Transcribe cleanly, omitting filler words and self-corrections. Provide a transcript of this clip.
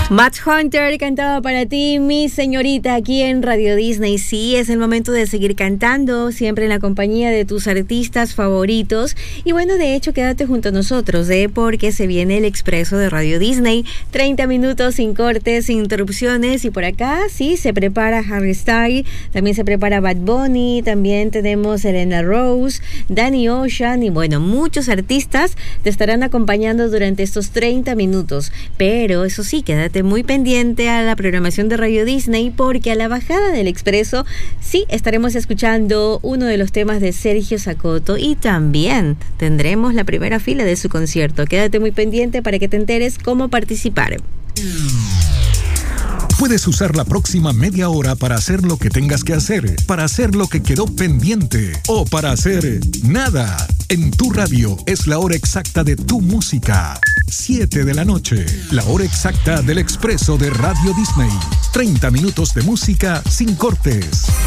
Matt Hunter cantaba para ti, mi señorita, aquí en Radio Disney. Sí, es el momento de seguir cantando, siempre en la compañía de tus artistas favoritos. Y bueno, de hecho, quédate junto a nosotros, porque se viene el expreso de Radio Disney. 30 minutos sin cortes, sin interrupciones. Y por acá, sí, se prepara Harry Styles, también se prepara Bad Bunny, también tenemos Elena Rose, Danny Ocean y bueno, muchos artistas te estarán acompañando durante estos 30 minutos. Pero eso sí, quédate muy pendiente a la programación de Radio Disney, porque a la bajada del expreso sí estaremos escuchando uno de los temas de Sergio Sacoto y también tendremos la primera fila de su concierto. Quédate muy pendiente para que te enteres cómo participar. Puedes usar la próxima media hora para hacer lo que tengas que hacer, para hacer lo que quedó pendiente o para hacer nada. En tu radio es la hora exacta de tu música. 7 de la noche, la hora exacta del expreso de Radio Disney. 30 minutos de música sin cortes.